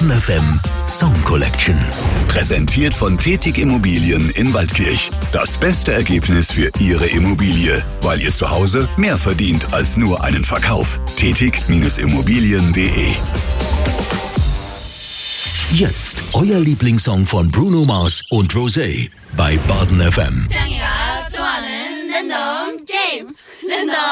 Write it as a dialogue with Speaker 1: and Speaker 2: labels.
Speaker 1: Baden FM Song Collection. Präsentiert von Tetig Immobilien in Waldkirch. Das beste Ergebnis für Ihre Immobilie, weil ihr zu Hause mehr verdient als nur einen Verkauf. Tetig-Immobilien.de. Jetzt euer Lieblingssong von Bruno Mars und Rosé bei Baden FM.
Speaker 2: 짱이가 좋아하는 랜덤 게임. 랜덤